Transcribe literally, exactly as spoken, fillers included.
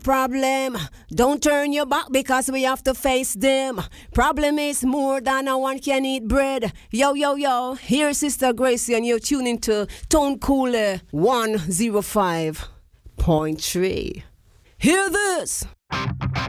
Problem, don't turn your back because we have to face them. Problem is more than a one can eat bread. Yo, yo, yo, here's Sister Gracie and you're tuning to Tone Cooler one oh five point three. Hear this.